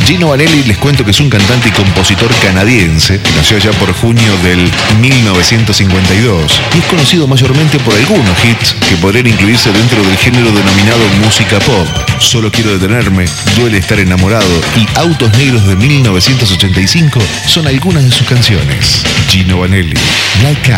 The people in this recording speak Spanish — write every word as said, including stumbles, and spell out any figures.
Gino Vanelli, les cuento que es un cantante y compositor canadiense que nació allá por junio del mil novecientos cincuenta y dos y es conocido mayormente por algunos hits que podrían incluirse dentro del género denominado música pop. Solo quiero detenerme, Duele estar enamorado y Autos Negros de mil novecientos ochenta y cinco son algunas de sus canciones. Gino Vanelli, Like